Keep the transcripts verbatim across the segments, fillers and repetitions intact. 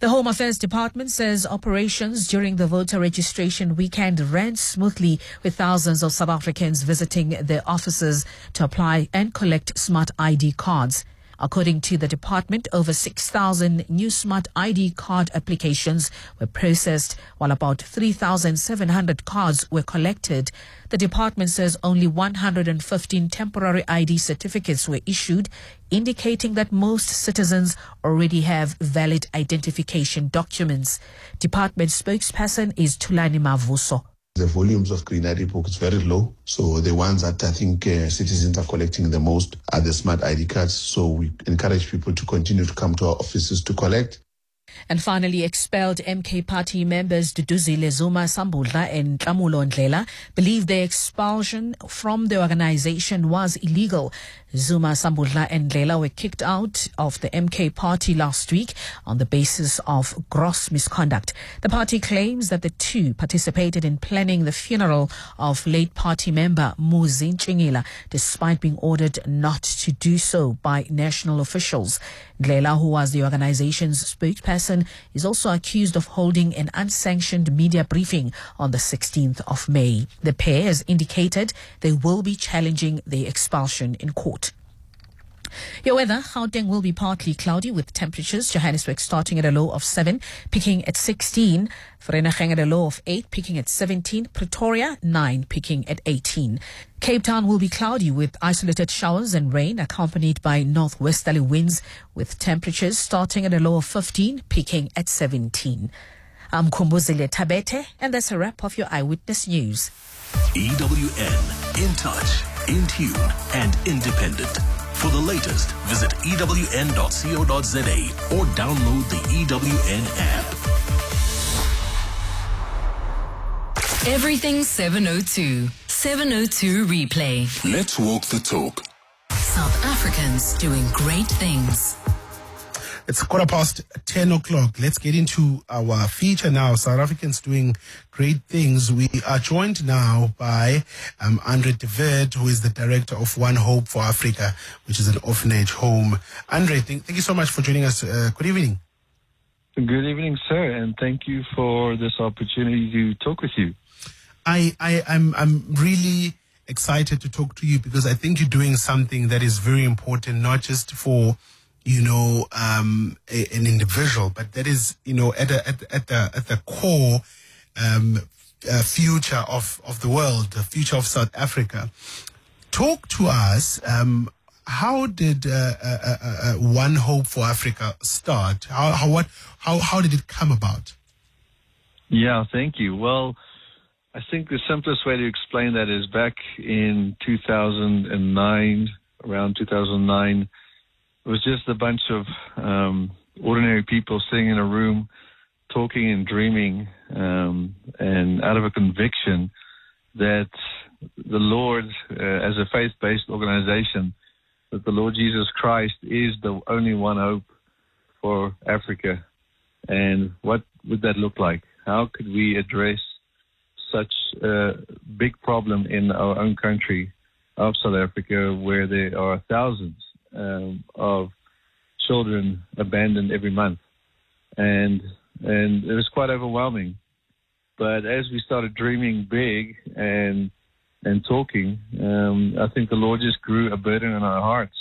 The Home Affairs Department says operations during the voter registration weekend ran smoothly, with thousands of South Africans visiting their offices to apply and collect smart I D cards. According to the department, over six thousand new smart I D card applications were processed, while about three thousand seven hundred cards were collected. The department says only one hundred fifteen temporary I D certificates were issued, indicating that most citizens already have valid identification documents. Department spokesperson is Thulani Mavuso. The volumes of green I D book is very low. So the ones that I think uh, citizens are collecting the most are the smart I D cards. So we encourage people to continue to come to our offices to collect. And finally, expelled M K Party members Duduzile Zuma Sambudla and Tlamulo Ndlela believe their expulsion from the organization was illegal. Zuma Sambudla and Ndlela were kicked out of the M K Party last week on the basis of gross misconduct. The party claims that the two participated in planning the funeral of late party member Muzi Ntshingila, despite being ordered not to do so by national officials. Ndlela, who was the organization's spokesperson, is also accused of holding an unsanctioned media briefing on the sixteenth of May. The pair has indicated they will be challenging the expulsion in court. Your weather: Gauteng will be partly cloudy with temperatures. Johannesburg starting at a low of seven, peaking at sixteen. Vereeniging at a low of eight, peaking at seventeen. Pretoria nine, peaking at eighteen. Cape Town will be cloudy with isolated showers and rain, accompanied by northwesterly winds, with temperatures starting at a low of fifteen, peaking at seventeen. I'm Kumbuzile Tabete, and that's a wrap of your Eyewitness News. E W N, in touch, in tune, and independent. For the latest, visit E W N dot co dot za or download the E W N app. Everything seven oh two. seven oh two replay. Let's walk the talk. South Africans doing great things. It's quarter past ten o'clock. Let's get into our feature now. South Africans doing great things. We are joined now by um, Andre de Wet, who is the director of One Hope for Africa, which is an orphanage home. Andre, thank, thank you so much for joining us. Uh, good evening. Good evening, sir, and thank you for this opportunity to talk with you. I, I, I'm, I'm really excited to talk to you because I think you're doing something that is very important, not just for you know, um, a, an individual, but that is, you know, at, a, at, at the at the core um, uh, future of, of the world, the future of South Africa. Talk to us. Um, how did uh, uh, uh, uh, One Hope for Africa start? How how what how how did it come about? Yeah, thank you. Well, I think the simplest way to explain that is back in two thousand nine, around two thousand nine. It was just a bunch of um, ordinary people sitting in a room, talking and dreaming, um, and out of a conviction that the Lord, uh, as a faith-based organization, that the Lord Jesus Christ is the only one hope for Africa. And what would that look like? How could we address such a big problem in our own country of South Africa, where there are thousands Um, of children abandoned every month, and and it was quite overwhelming. But as we started dreaming big and and talking, um, I think the Lord just grew a burden in our hearts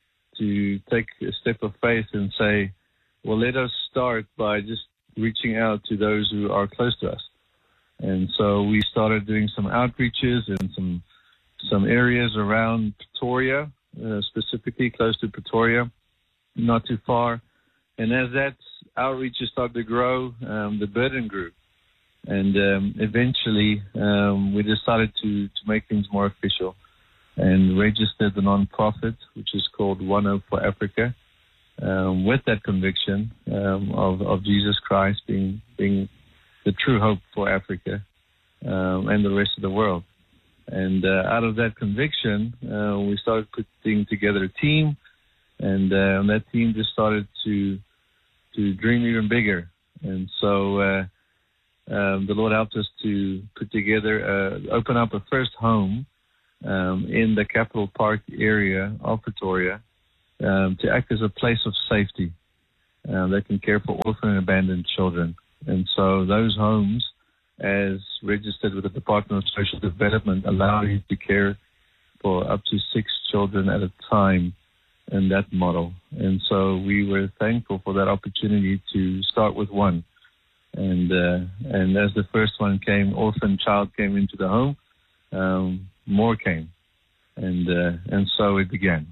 to take a step of faith and say, well, let us start by just reaching out to those who are close to us. And so we started doing some outreaches in some some areas around Pretoria, Uh, specifically close to Pretoria, not too far. And as that outreach started to grow, um, the burden grew. And um, eventually um, we decided to, to make things more official and registered the non-profit, which is called One Hope for Africa, um, with that conviction um, of, of Jesus Christ being, being the true hope for Africa um, and the rest of the world. And uh, out of that conviction, uh, we started putting together a team, and, uh, and that team just started to to dream even bigger. And so uh, um, the Lord helped us to put together, uh, open up a first home um, in the Capital Park area of Pretoria um, to act as a place of safety uh, that can care for orphan and abandoned children. And so those homes, as registered with the Department of Social Development, allow you to care for up to six children at a time in that model. And so we were thankful for that opportunity to start with one. And uh, and as the first one came, orphan child came into the home, um, more came. And uh, and so it began.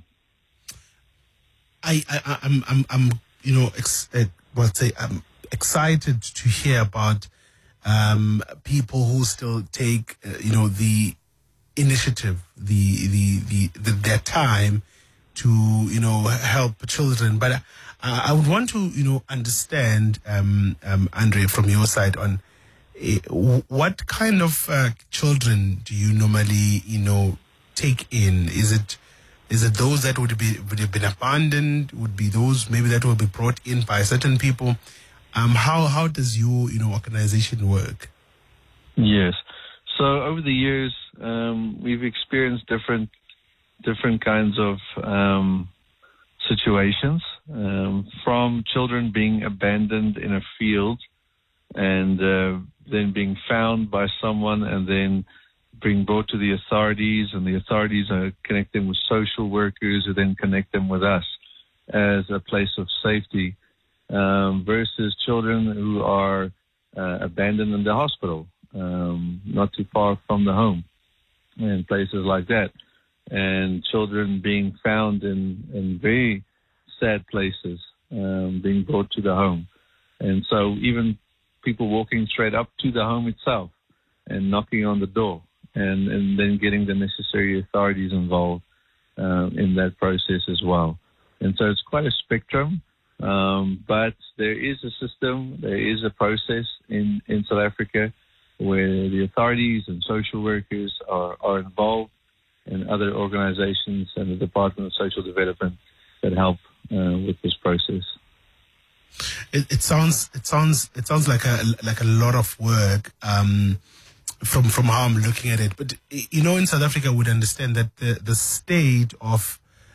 I, I I'm I'm I'm you know ex, uh, well say I'm excited to hear about um, people who still take uh, you know the initiative, the, the the the their time to you know help children. But uh, I would want to you know understand, um, um, Andre, from your side on uh, what kind of uh, children do you normally you know take in? Is it Is it those that would be would have been abandoned? Would be those maybe that will be brought in by certain people? Um, how how does your you know organization work? Yes, so over the years um, we've experienced different different kinds of um, situations, um, from children being abandoned in a field and uh, then being found by someone and then being brought to the authorities, and the authorities uh, connect them with social workers who then connect them with us as a place of safety, um, versus children who are uh, abandoned in the hospital, um, not too far from the home, and places like that. And children being found in, in very sad places, um, being brought to the home. And so even people walking straight up to the home itself and knocking on the door, and, and then getting the necessary authorities involved um, in that process as well. And so it's quite a spectrum, um, but there is a system, there is a process in, in South Africa where the authorities and social workers are, are involved, and other organizations and the Department of Social Development that help uh, with this process. It, it sounds it sounds it sounds like a like a lot of work. Um, From from how I'm looking at it, but you know, in South Africa, we'd understand that the the state of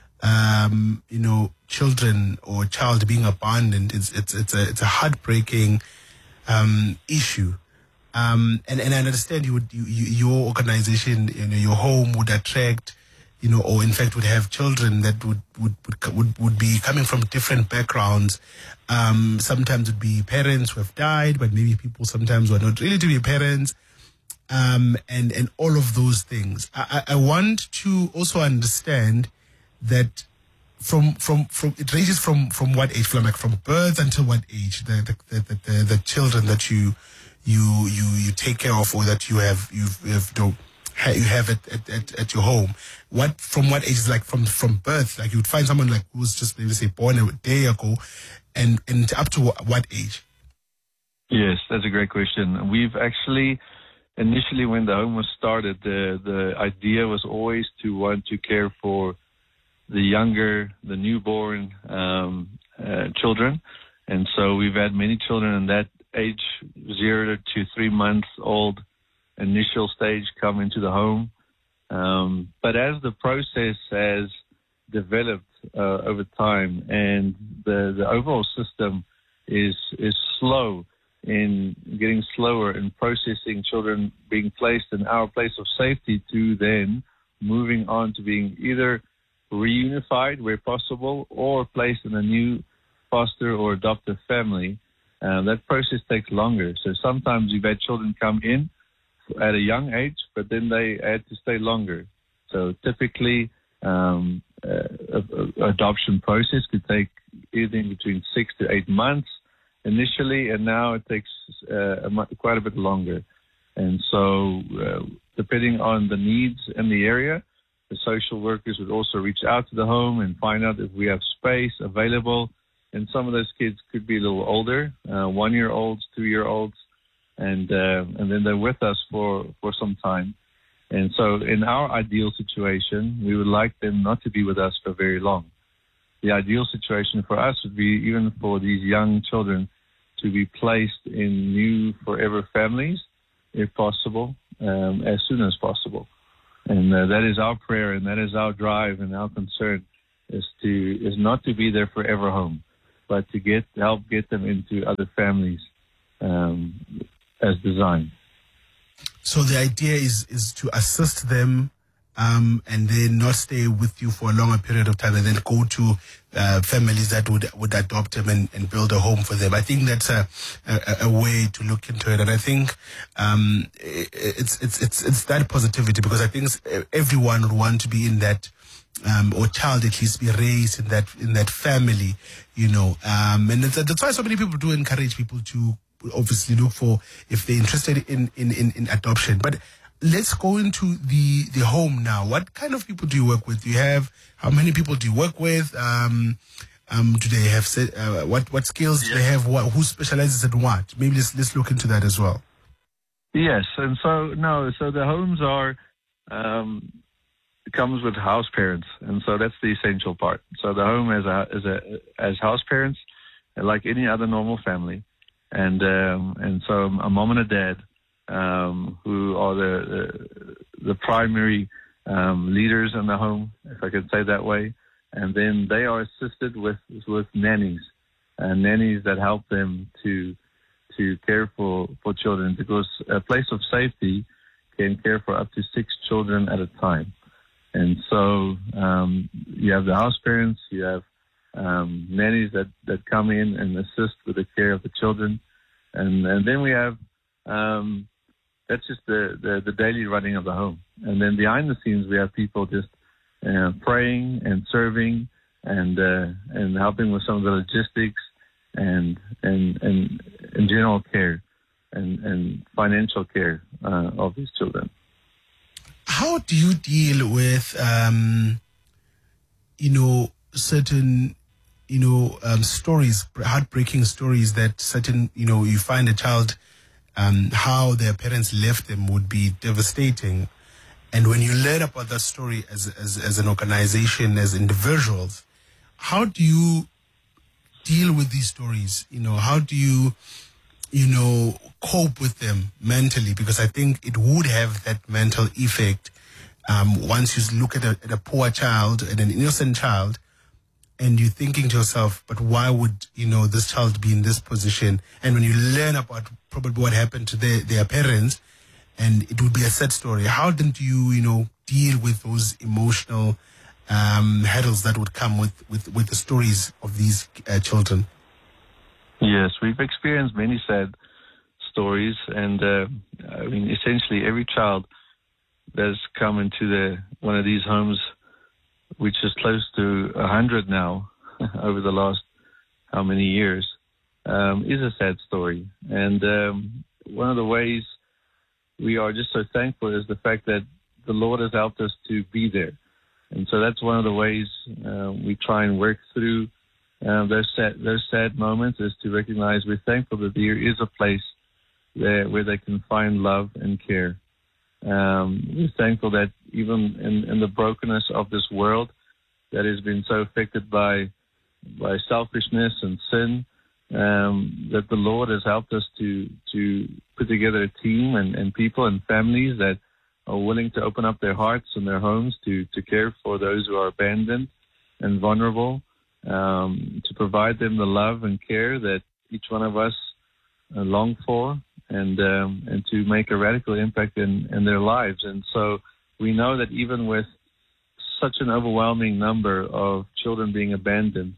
um, you know children or child being abandoned is it's it's a it's a heartbreaking um, issue, um, and and I understand you would you, you, your organization, you know, your home would attract, you know, or in fact would have children that would would would would, would be coming from different backgrounds. Um, sometimes it would be parents who have died, but maybe people sometimes who are not really to be parents. Um, and, and all of those things. I, I want to also understand that from, from, from, it ranges from, from what age, from like from birth until what age, the, the, the, the, the children that you, you, you, you take care of, or that you have, you've, you have, you know, you have at, at, at, at your home. What, from what age is like from, from birth? Like you would find someone like who's just maybe say born a day ago, and, and up to what, what age? Yes, that's a great question. We've actually, initially, when the home was started, the, the idea was always to want to care for the younger, the newborn um, uh, children. And so we've had many children in that age, zero to three months old initial stage, come into the home. Um, but as the process has developed uh, over time, and the, the overall system is is slow, in getting slower in processing children being placed in our place of safety, to then moving on to being either reunified where possible or placed in a new foster or adoptive family. Uh, that process takes longer. So sometimes you've had children come in at a young age, but then they had to stay longer. So typically, um, uh, a, a adoption process could take anything between six to eight months initially, and now it takes uh, a, quite a bit longer. And so uh, depending on the needs in the area, the social workers would also reach out to the home and find out if we have space available. And some of those kids could be a little older, uh, one-year-olds, two-year-olds, and uh, and then they're with us for, for some time. And so in our ideal situation, we would like them not to be with us for very long. The ideal situation for us would be, even for these young children, to be placed in new forever families, if possible, um, as soon as possible. And uh, that is our prayer, and that is our drive, and our concern is to is not to be their forever home, but to get help get them into other families um, as designed. So the idea is is to assist them um, and then not stay with you for a longer period of time, and then go to uh, families that would would adopt them and, and build a home for them. I think that's a, a a way to look into it, and I think um, it's it's it's it's that positivity, because I think everyone would want to be in that. Um, or child at least be raised in that in that family, you know, um, and that's, that's why so many people do encourage people to obviously look for, if they're interested in in, in, in adoption. But let's go into the the home now. What kind of people do you work with? Do you have, how many people do you work with? Um, um, do they have uh, what what skills do they have? What, who specializes in what? Maybe let's let's look into that as well. Yes, and so no, so the homes are. Um, It comes with house parents, and so that's the essential part. So the home as a as a as house parents, like any other normal family, and um, and so a mom and a dad, um, who are the the, the primary um, leaders in the home, if I could say that way, and then they are assisted with with nannies, and nannies that help them to to care for for children, because a place of safety can care for up to six children at a time. And so um, you have the house parents, you have um, nannies that, that come in and assist with the care of the children. And, and then we have, um, that's just the, the, the daily running of the home. And then behind the scenes, we have people just uh, praying and serving and uh, and helping with some of the logistics and and, and, and general care and, and financial care uh, of these children. How do you deal with, um, you know, certain, you know, um, stories, heartbreaking stories that certain, you know, you find a child, um, how their parents left them would be devastating. And when you learn about that story as, as, as an organization, as individuals, how do you deal with these stories? You know, how do you, you know, cope with them mentally? Because I think it would have that mental effect um, once you look at a, at a poor child, at an innocent child, and you're thinking to yourself, but why would, you know, this child be in this position? And when you learn about probably what happened to their, their parents, and it would be a sad story, how did you, you know, deal with those emotional um, hurdles that would come with, with, with the stories of these uh, children? Yes, we've experienced many sad stories, and uh, I mean, essentially every child that's come into the one of these homes, which is close to a hundred now over the last how many years, um, is a sad story. And um, one of the ways we are just so thankful is the fact that the Lord has helped us to be there. And so that's one of the ways uh, we try and work through Uh, those sad, those sad moments, is to recognize we're thankful that there is a place there where they can find love and care. Um, we're thankful that even in, in the brokenness of this world that has been so affected by by selfishness and sin, um, that the Lord has helped us to to put together a team and, and people and families that are willing to open up their hearts and their homes to, to care for those who are abandoned and vulnerable. Um, to provide them the love and care that each one of us uh, long for, and um, and to make a radical impact in, in their lives. And so we know that even with such an overwhelming number of children being abandoned,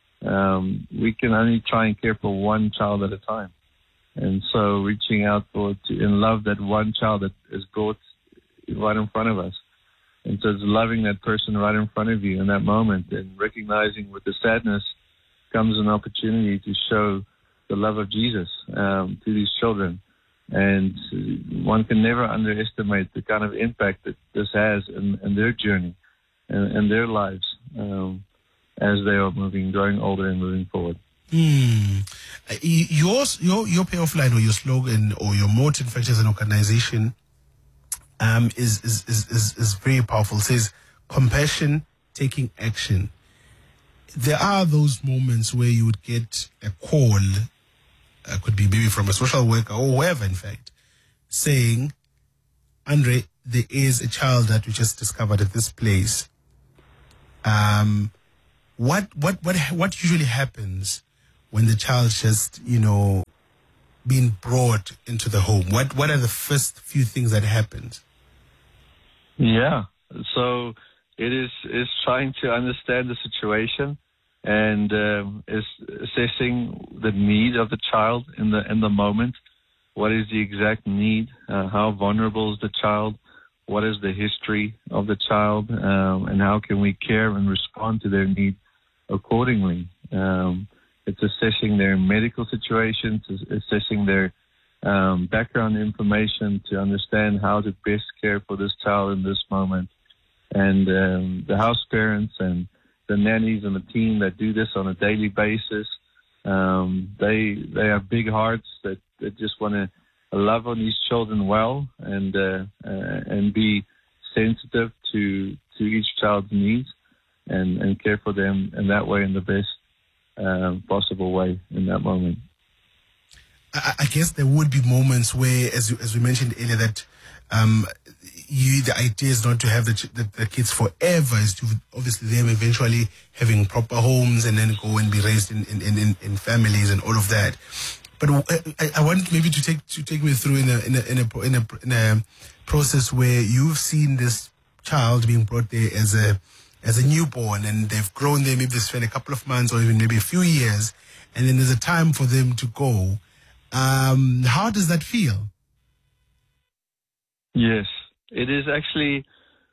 um, we can only try and care for one child at a time. And so reaching out for to, in love that one child that is brought right in front of us. And so it's loving that person right in front of you in that moment, and recognizing with the sadness comes an opportunity to show the love of Jesus um, to these children. And one can never underestimate the kind of impact that this has in, in their journey and, and their lives um, as they are moving, growing older and moving forward. Mm. Your, your, your payoff line or your slogan or your motto, in fact, as an organization, Um, is, is, is, is, is very powerful. It says, compassion, taking action. There are those moments where you would get a call, uh, could be maybe from a social worker or whoever, in fact, saying, Andre, there is a child that we just discovered at this place. Um, what, what, what, what usually happens when the child just, you know, been brought into the home? What What are the first few things that happened? Yeah. So it is is trying to understand the situation and um, is assessing the need of the child in the in the moment. What is the exact need? Uh, how vulnerable is the child? What is the history of the child? Um, and how can we care and respond to their need accordingly? Um, it's assessing their medical situations, assessing their um, background information to understand how to best care for this child in this moment. And um, the house parents and the nannies and the team that do this on a daily basis, um, they they have big hearts that, that just want to love on these children well and uh, uh, and be sensitive to to each child's needs and, and care for them in that way, in the best uh, possible way in that moment. I, I guess there would be moments where, as you, as we mentioned earlier, that um, you the idea is not to have the, the, the kids forever, is to obviously them eventually having proper homes and then go and be raised in in, in, in families and all of that. But I, I want maybe to take to take me through in a in a in a in a, in a process where you've seen this child being brought there as a as a newborn, and they've grown there. Maybe they spend a couple of months or even maybe a few years, and then there's a time for them to go. Um, how does that feel? Yes, it is actually.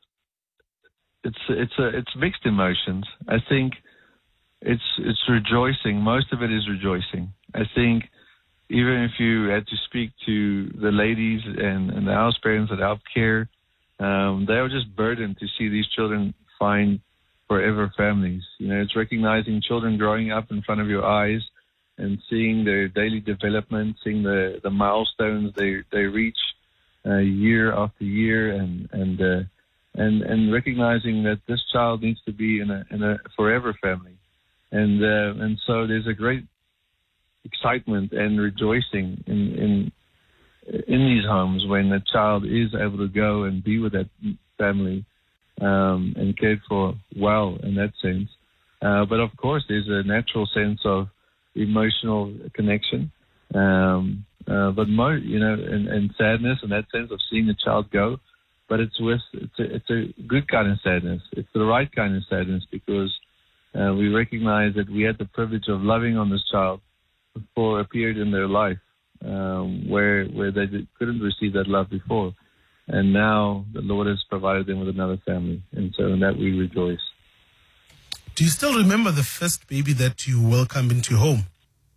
It's it's a it's mixed emotions. I think it's it's rejoicing. Most of it is rejoicing. I think even if you had to speak to the ladies and, and the house parents that help care, um, they are just burdened to see these children find forever families. You know, it's recognizing children growing up in front of your eyes and seeing their daily development, seeing the, the milestones they they reach uh, year after year, and and uh, and and recognizing that this child needs to be in a in a forever family, and uh, and so there's a great excitement and rejoicing in in in these homes when a child is able to go and be with that family um, and cared for well in that sense. Uh, but of course, there's a natural sense of emotional connection, um, uh, but mo- you know, and, and sadness in that sense of seeing a child go. But it's with it's a, it's a good kind of sadness. It's the right kind of sadness because uh, we recognize that we had the privilege of loving on this child for a period in their life um, where where they did, couldn't receive that love before, and now the Lord has provided them with another family, and so in that we rejoice. Do you still remember the first baby that you welcomed into your home?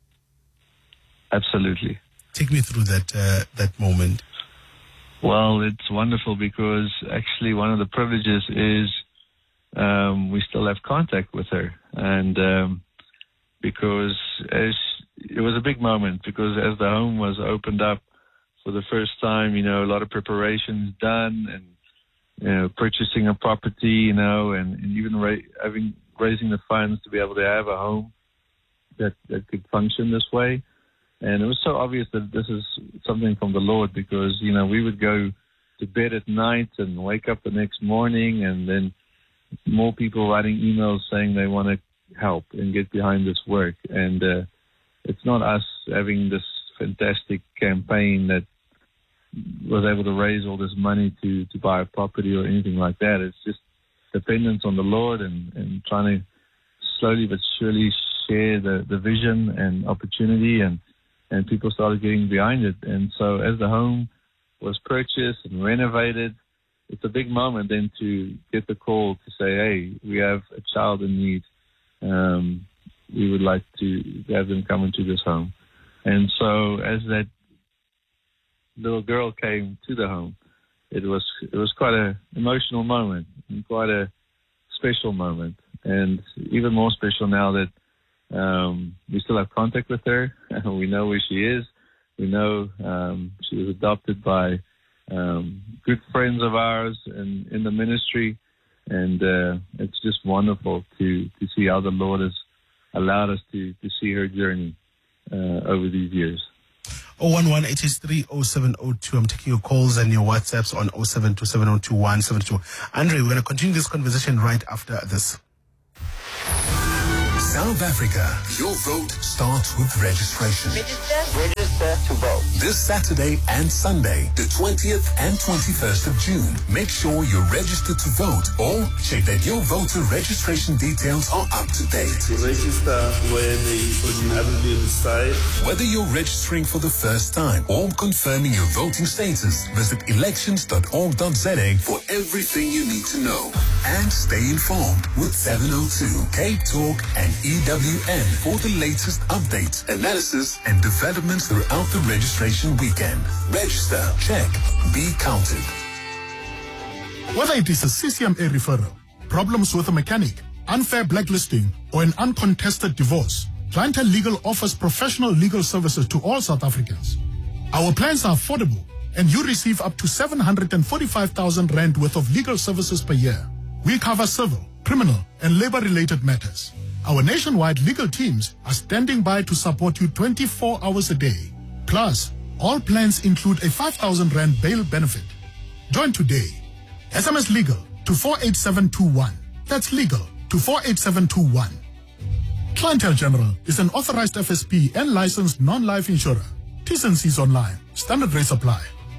Absolutely. Take me through that uh, that moment. Well, it's wonderful because actually one of the privileges is um, we still have contact with her, and um, because as it was a big moment, because as the home was opened up for the first time, you know, a lot of preparations done, and you know, purchasing a property, you know, and, and even ra- having raising the funds to be able to have a home that that could function this way. And it was so obvious that this is something from the Lord, because, you know, we would go to bed at night and wake up the next morning, and then more people writing emails saying they want to help and get behind this work. And uh, it's not us having this fantastic campaign that was able to raise all this money to, to buy a property or anything like that. It's just dependence on the Lord and, and trying to slowly but surely share the, the vision and opportunity, and and people started getting behind it. And so as the home was purchased and renovated, it's a big moment then to get the call to say, hey, we have a child in need. Um, we would like to have them come into this home. And so as that little girl came to the home, it was it was quite an emotional moment and quite a special moment. And even more special now that Um, we still have contact with her. We know where she is. We know um, she was adopted by um, good friends of ours in, in the ministry. And uh, it's just wonderful to, to see how the Lord has allowed us to, to see her journey uh, over these years. oh one one, eight three, oh seven oh two. I'm taking your calls and your WhatsApps on oh seven two seven oh two one seven two. Andre, we're going to continue this conversation right after this. South Africa, your vote starts with registration. Register, register to vote. This Saturday and Sunday, the twentieth and twenty-first of June. Make sure you're registered to vote or check that your voter registration details are up to date. To register where they ordinarily reside. Whether you're registering for the first time or confirming your voting status, visit elections dot org dot za for everything you need to know. And stay informed with seven oh two, Cape Talk and E W N for the latest updates, analysis and developments throughout the registration weekend. Register, check, be counted. Whether it is a C C M A referral, problems with a mechanic, unfair blacklisting, or an uncontested divorce, Clientele Legal offers professional legal services to all South Africans. Our plans are affordable, and you receive up to seven hundred forty-five thousand rand worth of legal services per year. We cover civil, criminal, and labor-related matters. Our nationwide legal teams are standing by to support you twenty-four hours a day. Plus, all plans include a five thousand rand bail benefit. Join today. S M S legal to four eight seven two one. That's legal to four eight seven two one. Clientele General is an authorized F S P and licensed non-life insurer. T's and C's online. Standard rates apply.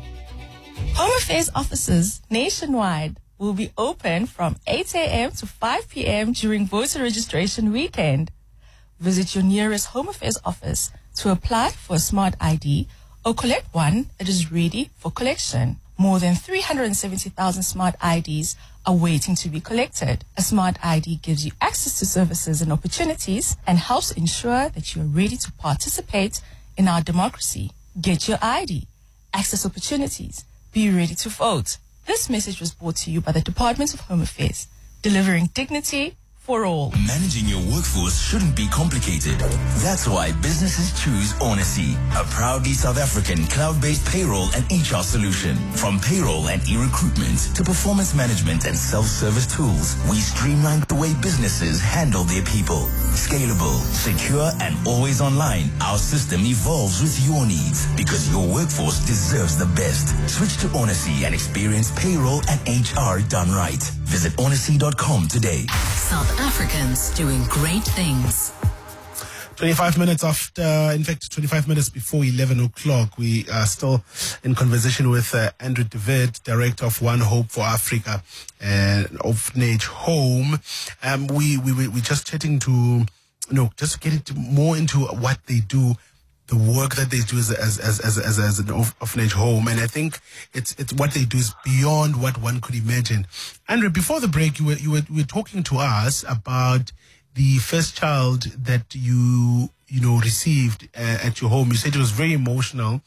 Home Affairs offices nationwide will be open from eight a.m. to five p.m. during voter registration weekend. Visit your nearest Home Affairs office to apply for a smart I D or collect one that is ready for collection. More than three hundred seventy thousand smart I Ds are waiting to be collected. A smart I D gives you access to services and opportunities and helps ensure that you are ready to participate in our democracy. Get your I D, access opportunities, be ready to vote. This message was brought to you by the Department of Home Affairs, delivering dignity for all. Managing your workforce shouldn't be complicated. That's why businesses choose Onacy, a proudly South African cloud-based payroll and H R solution. From payroll and e-recruitment to performance management and self-service tools, we streamline the way businesses handle their people. Scalable, secure, and always online, our system evolves with your needs because your workforce deserves the best. Switch to Onacy and experience payroll and H R done right. Visit onacy dot com today. South Africans doing great things. twenty-five minutes after, in fact, twenty-five minutes before eleven o'clock, we are still in conversation with uh, Andrew de Wet, Director of One Hope for Africa and Orphanage Home. Um, we, we, we, we're just chatting to, you know, just getting to more into what they do, the work that they do as as as as, as, as an orphanage home, and I think it's it's what they do is beyond what one could imagine. Andrew, before the break, you were you were, you were talking to us about the first child that you you know received uh, at your home. You said it was very emotional,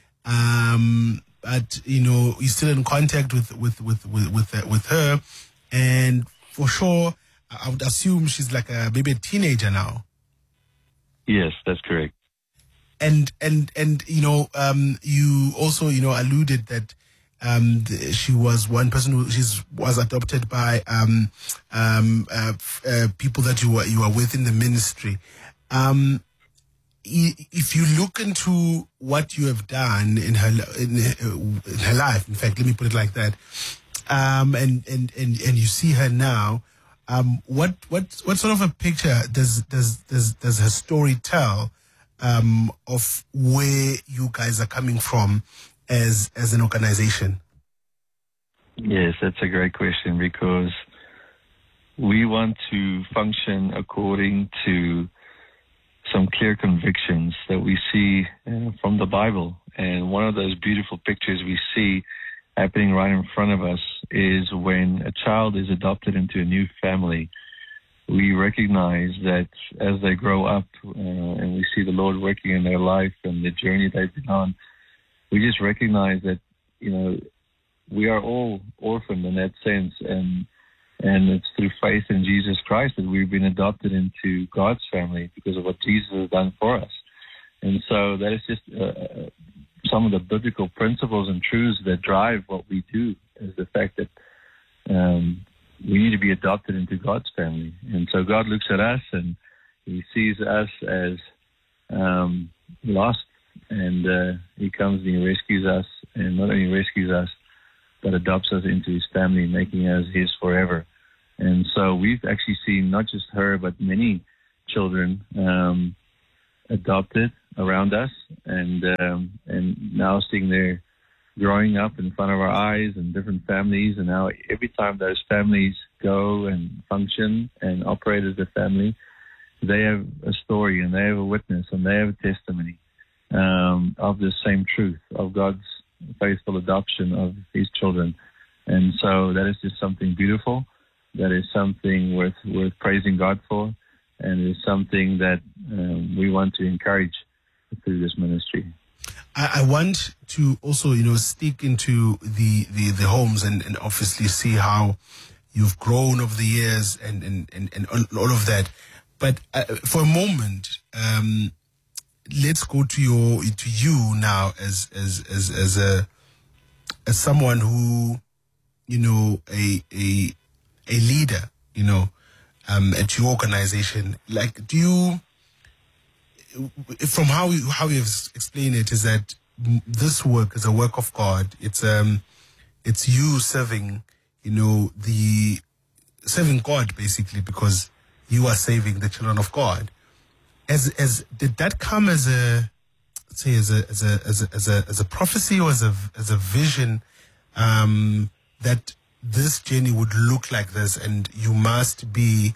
um, but you know you're still in contact with with with with with, uh, with her, and for sure, I would assume she's like a maybe a teenager now. Yes, that's correct. And and and you know, um, you also you know alluded that um, the, she was one person who she's, was adopted by um, um, uh, uh, people that you were you were with in the ministry. Um, if you look into what you have done in her in, in her life, in fact, let me put it like that, um, and and and and you see her now. Um, what what what sort of a picture does does does does her story tell? Um, of where you guys are coming from as as an organization? Yes, that's a great question because we want to function according to some clear convictions that we see uh, from the Bible. And one of those beautiful pictures we see happening right in front of us is when a child is adopted into a new family. We recognize that as they grow up uh, and we see the Lord working in their life and the journey they've been on, we just recognize that, you know, we are all orphaned in that sense. And and it's through faith in Jesus Christ that we've been adopted into God's family because of what Jesus has done for us. And so that is just uh, some of the biblical principles and truths that drive what we do, is the fact that um we need to be adopted into God's family. And so God looks at us and he sees us as um, lost, and uh, he comes and he rescues us, and not only rescues us, but adopts us into his family, making us his forever. And so we've actually seen not just her, but many children um, adopted around us, and um, and now seeing their growing up in front of our eyes and different families, and now every time those families go and function and operate as a family, they have a story and they have a witness and they have a testimony um, of the same truth of God's faithful adoption of His children. And so that is just something beautiful. That is something worth worth praising God for, and it is something that um, we want to encourage through this ministry. I, I want to also, you know, stick into the, the, the homes and, and obviously see how you've grown over the years and, and, and, and all of that. But uh, for a moment, um, let's go to your to you now as as as as a as someone who, you know, a a a leader, you know, um, at your organization. Like, do you, from how you, how you've explained it, is that this work is a work of God. It's um, it's you serving, you know, the serving God basically, because you are saving the children of God. As as did that come as a, let's say, as a as a as a as a, as a prophecy or as a as a vision, um, that this journey would look like this, and you must be,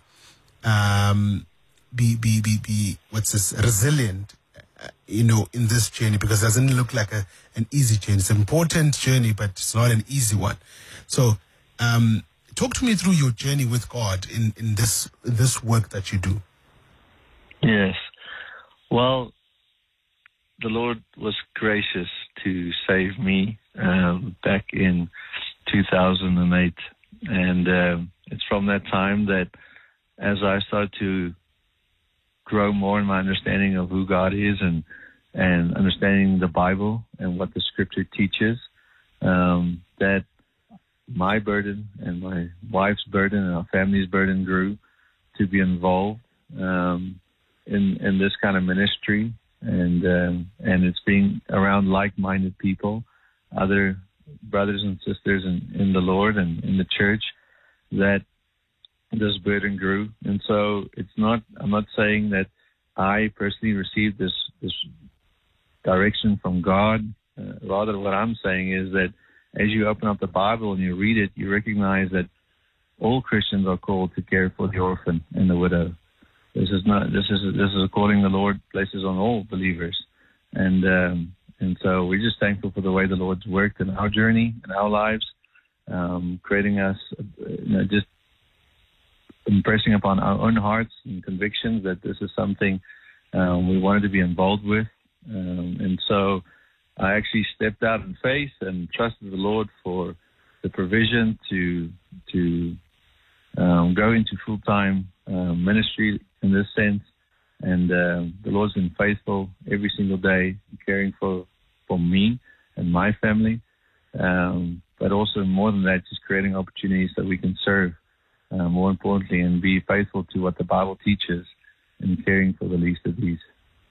um, be be be be what's this resilient, uh, you know, in this journey, because it doesn't look like a an easy journey. It's an important journey, but it's not an easy one. So, um, talk to me through your journey with God in in this in this work that you do. Yes. Well, the Lord was gracious to save me um, back in two thousand eight. And uh, it's from that time that as I started to grow more in my understanding of who God is and, and understanding the Bible and what the Scripture teaches, um, that my burden and my wife's burden and our family's burden grew to be involved um, in in this kind of ministry, and um, and it's being around like-minded people, other brothers and sisters in, in the Lord and in the church, that this burden grew. And so it's not, I'm not saying that I personally received this this direction from God. Uh, rather, what I'm saying is that as you open up the Bible and you read it, you recognize that all Christians are called to care for the orphan and the widow. This is not. This is this is a calling the Lord places on all believers, and um, and so we're just thankful for the way the Lord's worked in our journey, in our lives, um, creating us, you know, just impressing upon our own hearts and convictions that this is something um, we wanted to be involved with, um, and so I actually stepped out in faith and trusted the Lord for the provision to to um, go into full-time uh, ministry in this sense. And uh, the Lord's been faithful every single day, caring for, for me and my family, um, but also more than that, just creating opportunities that we can serve, uh, more importantly, and be faithful to what the Bible teaches and caring for the least of these.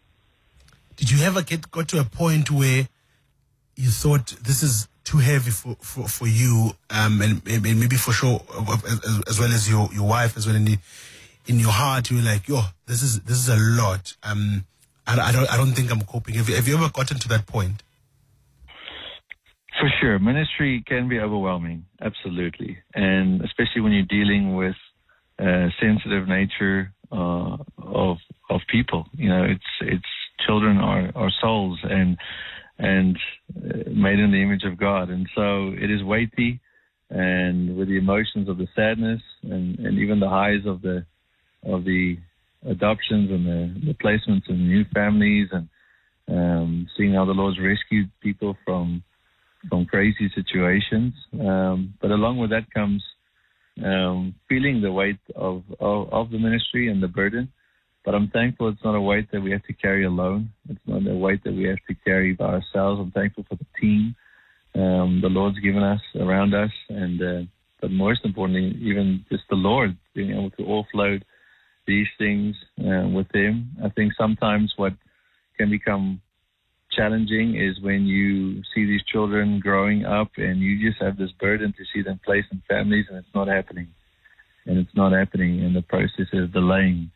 Did you ever get got to a point where you thought this is too heavy for, for, for you, um, and, and maybe for sure, as, as well as your, your wife, as well in the, in your heart, you were like, yo, this is this is a lot. Um, I, I don't I don't think I'm coping. Have you, have you ever gotten to that point? For sure, ministry can be overwhelming, absolutely, and especially when you're dealing with uh, sensitive nature uh, of of people. You know, it's it's children are, are souls and and uh, made in the image of God, and so it is weighty, and with the emotions of the sadness and, and even the highs of the of the adoptions and the, the placements in new families, and um, seeing how the Lord's rescued people from from crazy situations. Um, but along with that comes um, feeling the weight of, of, of the ministry and the burden. But I'm thankful it's not a weight that we have to carry alone. It's not a weight that we have to carry by ourselves. I'm thankful for the team um, the Lord's given us around us, and uh, but most importantly, even just the Lord being able to offload these things uh, with Him. I think sometimes what can become challenging is when you see these children growing up and you just have this burden to see them placed in families, and it's not happening. And it's not happening, and the process is delaying.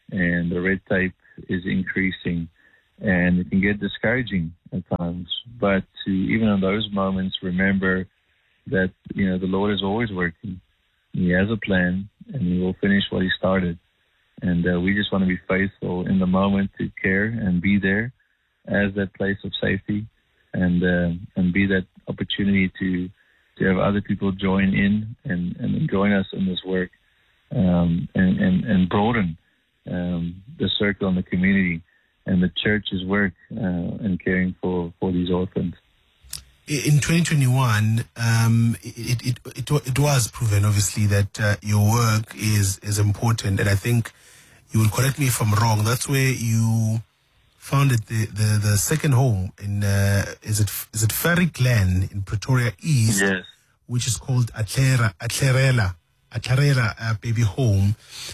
and the red tape is increasing, and it can get discouraging at times. But to, even in those moments, remember that, you know, the Lord is always working. He has a plan, and He will finish what He started. And uh, we just want to be faithful in the moment to care and be there as that place of safety, and uh, and be that opportunity to to have other people join in and, and join us in this work, um, and, and, and broaden um, the circle in the community and the church's work uh, in caring for, for these orphans. In twenty twenty-one, um, it, it, it, it was proven, obviously, that uh, your work is, is important. And I think you will correct me if I'm wrong. That's where you founded the, the, the second home in, uh, is it is it Ferry Glen in Pretoria East? Yes. Which is called Atlera, Atlerela, Atlerela uh, Baby Home.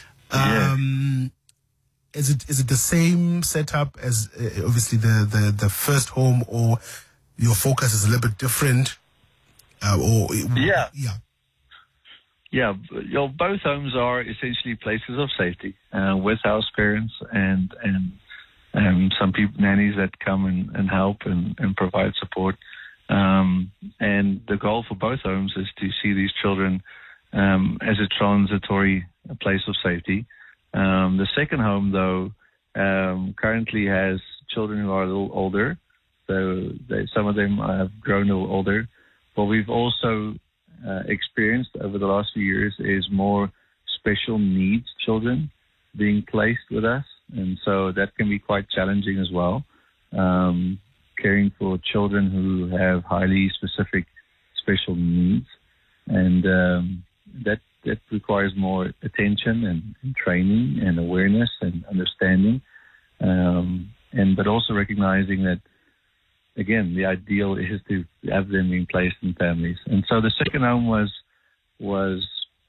Um, yes. Is it is it the same setup as uh, obviously the, the, the first home, or your focus is a little bit different? Uh, or yeah, yeah, yeah. You know, both homes are essentially places of safety uh, with house parents and and and some people, nannies that come and, and help and, and provide support. Um, and the goal for both homes is to see these children um, as a transitory place of safety. Um, the second home, though, um, currently has children who are a little older. So they, some of them have grown a little older. What we've also uh, experienced over the last few years is more special needs children being placed with us. And so that can be quite challenging as well. Um, caring for children who have highly specific special needs. And um, that that requires more attention and, and training and awareness and understanding. Um, and but also recognizing that, again, the ideal is to have them being placed in families. And so the second home was was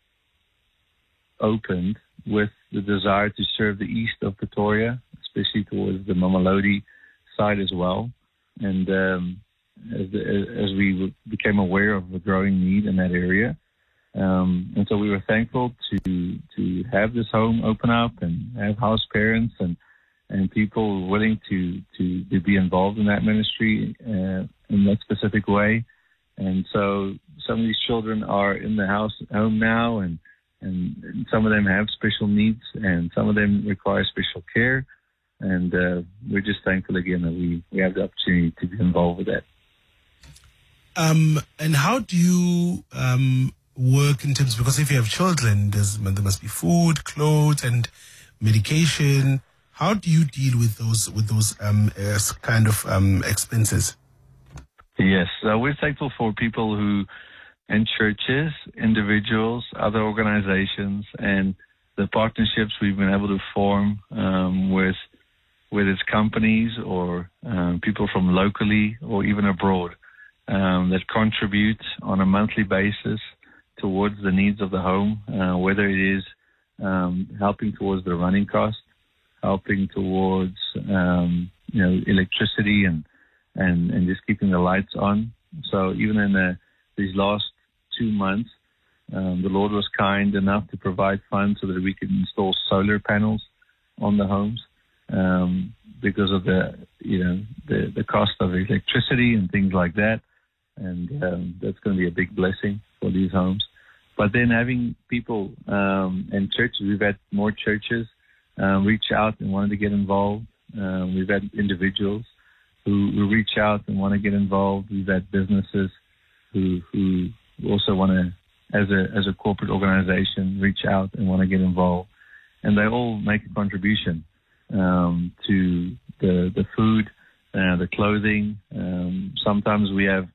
opened with the desire to serve the east of Pretoria, especially towards the Mamelodi side as well. And um, as, the, as we became aware of the growing need in that area, um, and so we were thankful to to have this home open up and have house parents and and people willing to to, to be involved in that ministry uh, in that specific way. And so some of these children are in the house home now, and, and, and some of them have special needs, and some of them require special care. And uh, we're just thankful again that we, we have the opportunity to be involved with that. Um, and how do you um, work in terms, because if you have children, there's, there must be food, clothes, and medication. How do you deal with those with those um, uh, kind of um, expenses? Yes, uh, we're thankful for people who, and churches, individuals, other organizations, and the partnerships we've been able to form um, with whether it's companies or um, people from locally or even abroad um, that contribute on a monthly basis towards the needs of the home, uh, whether it is um, helping towards the running cost, helping towards um, you know electricity and, and, and just keeping the lights on. So even in the, these last two months, um, the Lord was kind enough to provide funds so that we could install solar panels on the homes. Um, because of the, you know, the, the cost of electricity and things like that. And um, that's going to be a big blessing for these homes. But then having people um, and churches, we've had more churches um, reach out and wanted to get involved. Um, we've had individuals who, who reach out and want to get involved. We've had businesses who, who also want to, as a, as a corporate organization, reach out and want to get involved. And they all make a contribution Um, to the the food, uh, the clothing. Um, sometimes we have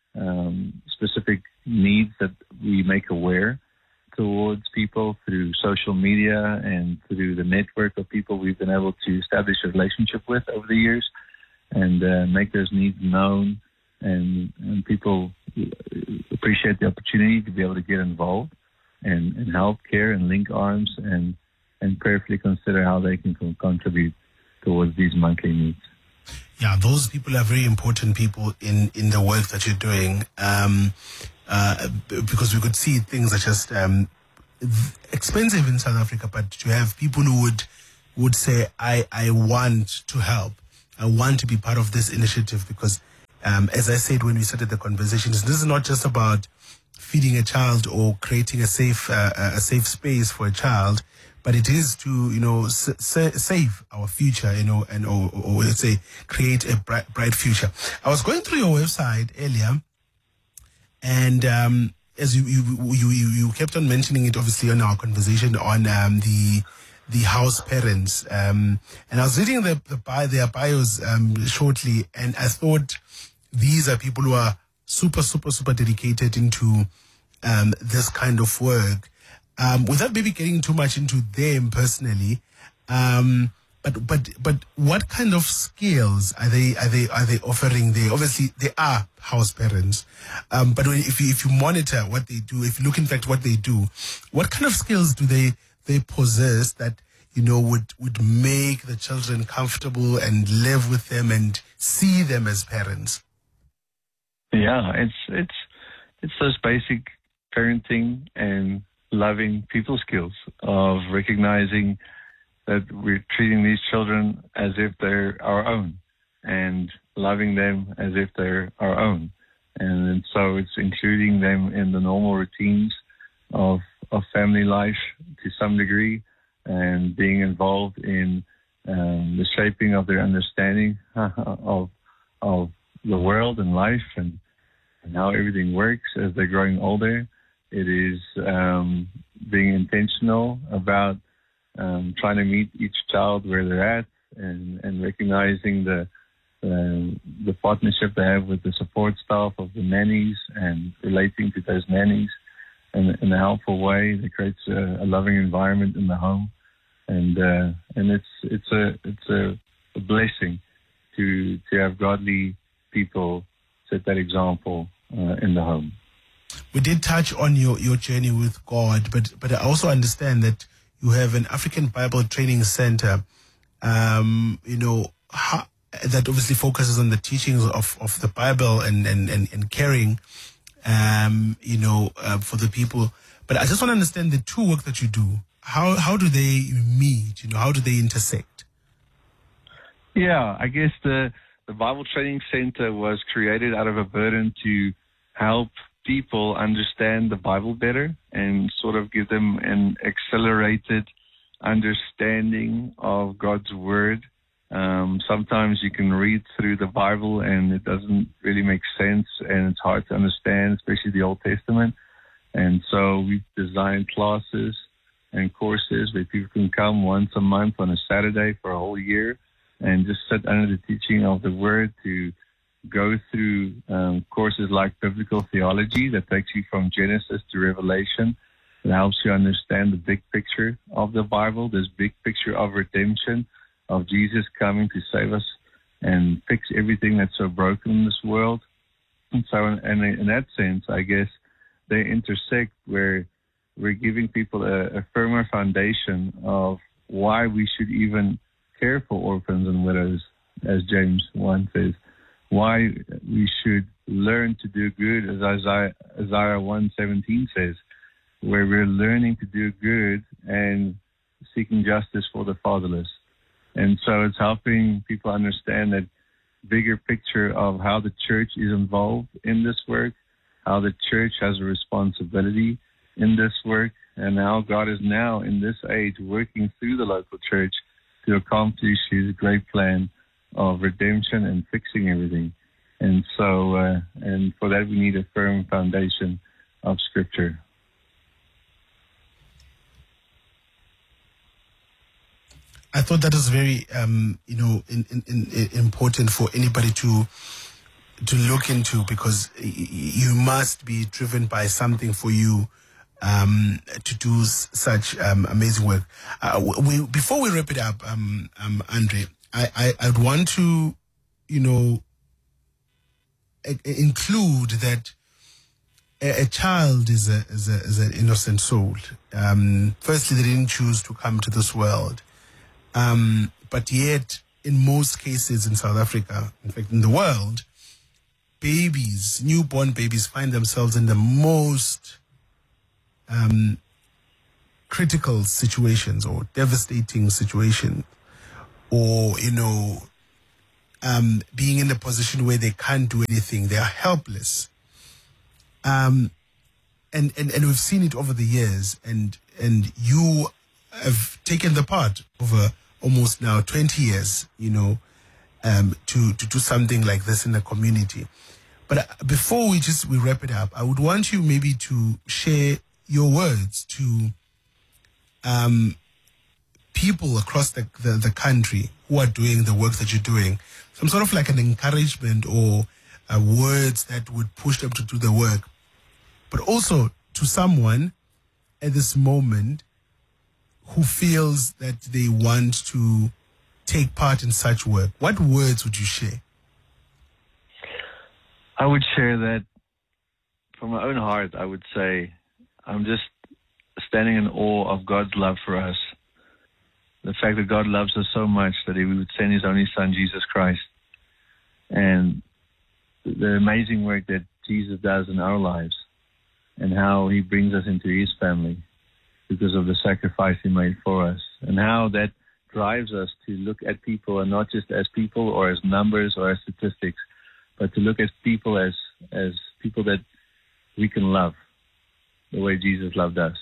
um, specific needs that we make aware towards people through social media and through the network of people we've been able to establish a relationship with over the years, and uh, make those needs known. And, and people appreciate the opportunity to be able to get involved and, and help care and link arms and and prayerfully consider how they can contribute towards these monthly needs. Yeah, those people are very important people in, in the work that you're doing, um, uh, because we could see things are just um, expensive in South Africa, but to have people who would would say, I, I want to help. I want to be part of this initiative because, um, as I said when we started the conversation, this is not just about feeding a child or creating a safe uh, a safe space for a child, but it is to, you know, s- s- save our future, you know, and or, or let's say create a bright, bright future. I was going through your website earlier, and um, as you you, you you you kept on mentioning it, obviously, on our conversation on um, the the house parents, um, and I was reading the, the bio, their bios um, shortly, and I thought these are people who are super, super, super dedicated into um, this kind of work. Um, without maybe getting too much into them personally, um, but but but what kind of skills are they are they are they offering there? Obviously, they are house parents, um, but when, if you if you monitor what they do, if you look in fact what they do, what kind of skills do they they possess that, you know, would would make the children comfortable and live with them and see them as parents? Yeah, it's it's it's those basic parenting and loving people skills of recognizing that we're treating these children as if they're our own and loving them as if they're our own. And, and so it's including them in the normal routines of of family life to some degree, and being involved in um, the shaping of their understanding of of the world and life and, and how everything works as they're growing older. It is um, being intentional about um, trying to meet each child where they're at, and, and recognizing the uh, the partnership they have with the support staff of the nannies and relating to those nannies in, in a helpful way that creates a, a loving environment in the home. And uh, and it's it's a it's a, a blessing to to have godly people set that example uh, in the home. We did touch on your, your journey with God, but but I also understand that you have an African Bible Training Center, um, you know, how, that obviously focuses on the teachings of, of the Bible and and and, and caring, um, you know, uh, for the people. But I just want to understand the two work that you do. How how do they meet? You know, how do they intersect? Yeah, I guess the the Bible Training Center was created out of a burden to help people understand the Bible better and sort of give them an accelerated understanding of God's Word. Um, sometimes you can read through the Bible and it doesn't really make sense and it's hard to understand, especially the Old Testament. And so we've designed classes and courses where people can come once a month on a Saturday for a whole year and just sit under the teaching of the Word to go through um, courses like biblical theology that takes you from Genesis to Revelation. It helps you understand the big picture of the Bible, this big picture of redemption, of Jesus coming to save us and fix everything that's so broken in this world. And so in, in, in that sense, I guess they intersect where we're giving people a, a firmer foundation of why we should even care for orphans and widows, as James one says, why we should learn to do good, as Isaiah, Isaiah one seventeen says, where we're learning to do good and seeking justice for the fatherless. And so it's helping people understand that bigger picture of how the church is involved in this work, how the church has a responsibility in this work, and how God is now in this age working through the local church to accomplish his great plan of redemption and fixing everything. And so, uh, and for that we need a firm foundation of Scripture. I thought that was very, um, you know, in, in, in important for anybody to to look into, because you must be driven by something for you um, to do s- such um, amazing work. Uh, we, before we wrap it up, um, um, Andre, I, I I'd want to, you know, a- a- include that a, a child is a is a is an innocent soul. Um, firstly, they didn't choose to come to this world. Um, but yet, in most cases in South Africa, in fact, in the world, babies, newborn babies, find themselves in the most um, critical situations or devastating situations, or, you know, um, being in a position where they can't do anything, they are helpless. Um, and, and, and we've seen it over the years, and, and you have taken the part over almost now twenty years, you know, um, to, to do something like this in the community. But uh, before we just, we wrap it up, I would want you maybe to share your words to um, people across the, the, the country who are doing the work that you're doing. Some sort of like an encouragement or uh, words that would push them to do the work. But also to someone at this moment who feels that they want to take part in such work. What words would you share? I would share that from my own heart. I would say I'm just standing in awe of God's love for us. The fact that God loves us so much that he would send his only son, Jesus Christ. And the amazing work that Jesus does in our lives and how he brings us into his family because of the sacrifice he made for us, and how that drives us to look at people and not just as people or as numbers or as statistics, but to look at people as, as people that we can love the way Jesus loved us.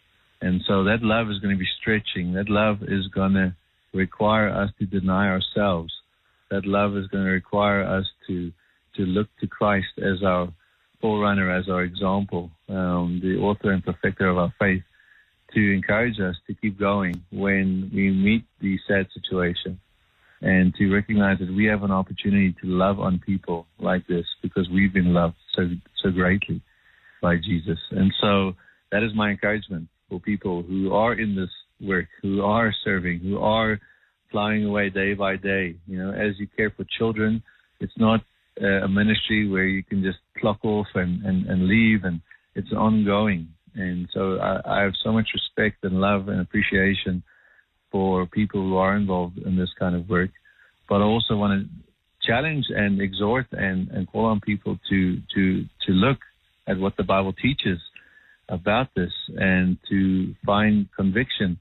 And so that love is going to be stretching. That love is going to require us to deny ourselves. That love is going to require us to to look to Christ as our forerunner, as our example, um, the author and perfecter of our faith, to encourage us to keep going when we meet these sad situations, and to recognize that we have an opportunity to love on people like this because we've been loved so so greatly by Jesus. And so that is my encouragement for people who are in this work, who are serving, who are plowing away day by day. You know, as you care for children, it's not uh, a ministry where you can just clock off and, and, and leave, and it's ongoing. And so I, I have so much respect and love and appreciation for people who are involved in this kind of work. But I also want to challenge and exhort and, and call on people to, to, to look at what the Bible teaches about this and to find conviction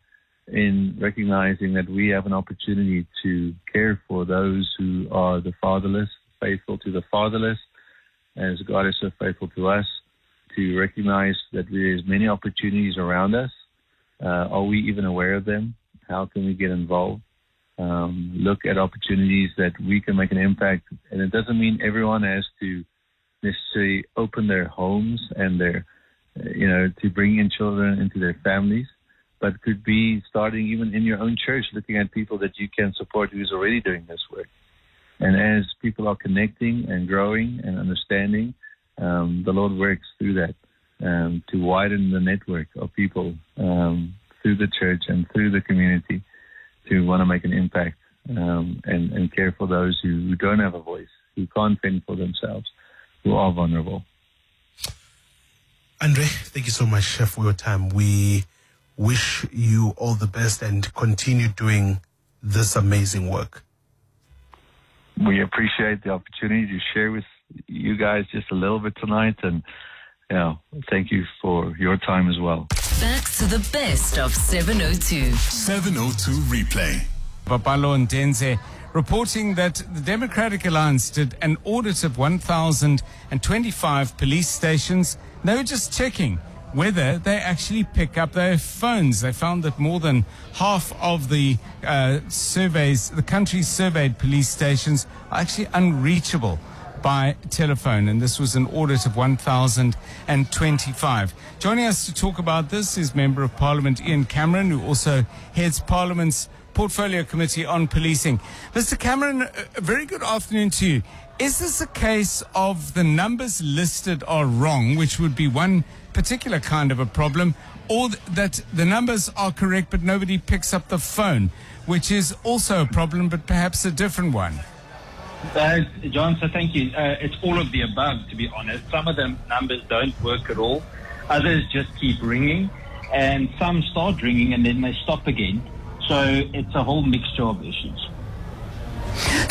in recognizing that we have an opportunity to care for those who are the fatherless, faithful to the fatherless, as God is so faithful to us, to recognize that there's many opportunities around us. Uh, are we even aware of them? How can we get involved? Um, look at opportunities that we can make an impact. And it doesn't mean everyone has to necessarily open their homes and their, you know, to bring in children into their families, but could be starting even in your own church, looking at people that you can support who's already doing this work. And as people are connecting and growing and understanding, um, the Lord works through that um, to widen the network of people um, through the church and through the community to want to make an impact um, and, and care for those who, who don't have a voice, who can't fend for themselves, who are vulnerable. Andre, thank you so much for your time. We wish you all the best and continue doing this amazing work. We appreciate the opportunity to share with you guys just a little bit tonight, and you know, thank you for your time as well. Back to the best of seven oh two. seven oh two replay. Papalo Ndenze reporting that the Democratic Alliance did an audit of one thousand twenty-five police stations. They were just checking whether they actually pick up their phones. They found that more than half of the uh, surveys, the country's surveyed police stations, are actually unreachable by telephone, and this was an audit of one thousand twenty-five. Joining us to talk about this is Member of Parliament Ian Cameron, who also heads Parliament's Portfolio Committee on Policing. Mister Cameron, a very good afternoon to you. Is this a case of the numbers listed are wrong, which would be one particular kind of a problem, or that the numbers are correct but nobody picks up the phone, which is also a problem but perhaps a different one? Uh, John, so thank you. Uh, it's all of the above, to be honest. Some of the numbers don't work at all. Others just keep ringing, and some start ringing and then they stop again. So it's a whole mixture of issues.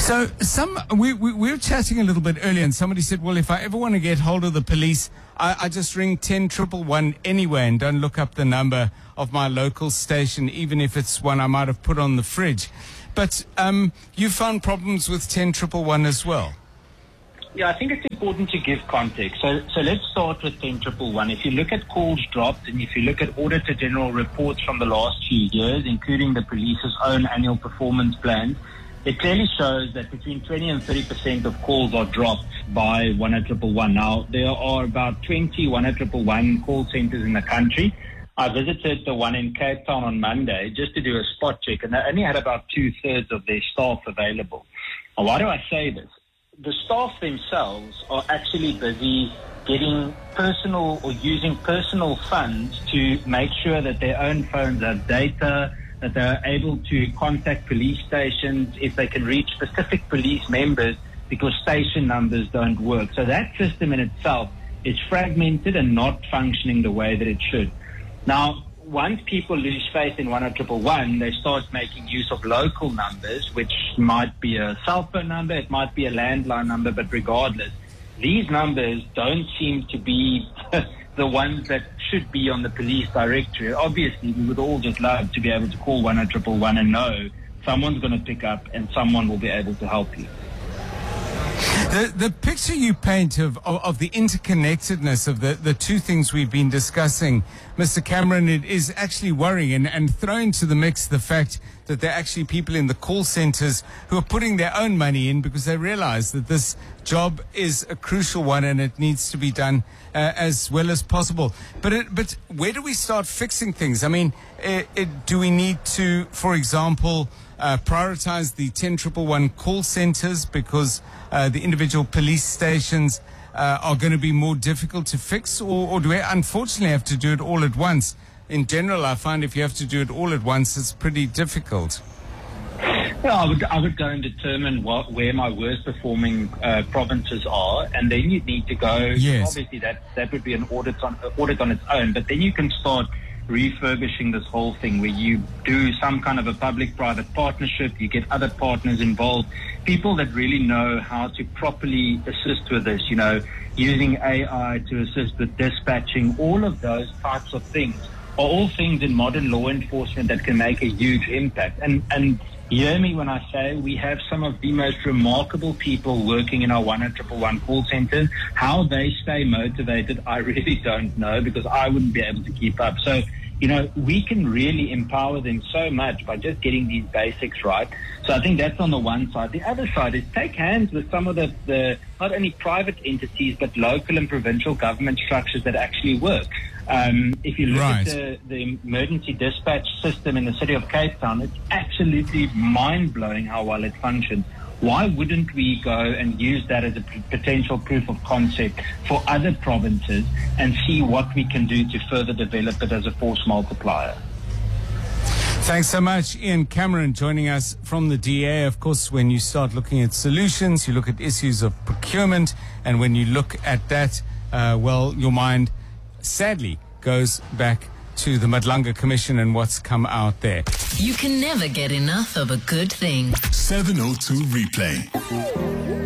So some we, we we were chatting a little bit earlier, and somebody said, "Well, if I ever want to get hold of the police, I, I just ring ten triple one anyway, and don't look up the number of my local station, even if it's one I might have put on the fridge." But um, you found problems with ten triple one as well. Yeah, I think it's important to give context. So, so let's start with ten triple one. If you look at calls dropped, and if you look at Auditor General reports from the last few years, including the police's own annual performance plans, it clearly shows that between twenty and thirty percent of calls are dropped by one oh one one. Now, there are about twenty one oh one one call centers in the country. I visited the one in Cape Town on Monday just to do a spot check, and they only had about two-thirds of their staff available. Now, why do I say this? The staff themselves are actually busy getting personal or using personal funds to make sure that their own phones have data, that they're able to contact police stations if they can reach specific police members because station numbers don't work. So that system in itself is fragmented and not functioning the way that it should. Now, once people lose faith in one oh one one, they start making use of local numbers, which might be a cell phone number, it might be a landline number, but regardless, these numbers don't seem to be the ones that should be on the police directory. Obviously, we would all just love to be able to call one oh one one and know someone's going to pick up and someone will be able to help you. The, the picture you paint of, of, of the interconnectedness of the, the two things we've been discussing, Mister Cameron, it is actually worrying, and, and throw into the mix the fact that there are actually people in the call centers who are putting their own money in because they realize that this job is a crucial one and it needs to be done uh, as well as possible. But it, but where do we start fixing things? I mean, it, it, do we need to, for example, Uh, prioritize the ten triple one call centers because uh, the individual police stations uh, are going to be more difficult to fix, or, or do we unfortunately have to do it all at once? In general, I find if you have to do it all at once, it's pretty difficult. Yeah, I would, I would go and determine what, where my worst performing uh, provinces are, and then you need to go. Yes. Obviously, that, that would be an audit on, uh, audit on its own, but then you can start refurbishing this whole thing where you do some kind of a public-private partnership, you get other partners involved, people that really know how to properly assist with this, you know, using A I to assist with dispatching, all of those types of things are all things in modern law enforcement that can make a huge impact. And, and hear me when I say we have some of the most remarkable people working in our one oh one one call centers. How they stay motivated, I really don't know because I wouldn't be able to keep up. So, you know, we can really empower them so much by just getting these basics right. So I think that's on the one side. The other side is take hands with some of the, the not only private entities, but local and provincial government structures that actually work. Um, if you look right. at the, the emergency dispatch system in the city of Cape Town, it's absolutely mind-blowing how well it functions. Why wouldn't we go and use that as a p- potential proof of concept for other provinces and see what we can do to further develop it as a force multiplier? Thanks so much, Ian Cameron, joining us from the D A. Of course, when you start looking at solutions, you look at issues of procurement, and when you look at that, uh, well, your mind sadly goes back to the Madlanga Commission and what's come out there. You can never get enough of a good thing. seven oh two Replay.